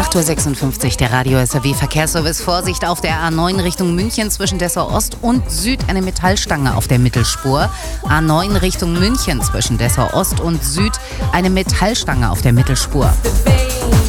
8:56 Uhr, der Radio SAW Verkehrsservice. Vorsicht auf der A9 Richtung München zwischen Dessau Ost und Süd, eine Metallstange auf der Mittelspur. A9 Richtung München zwischen Dessau Ost und Süd, eine Metallstange auf der Mittelspur.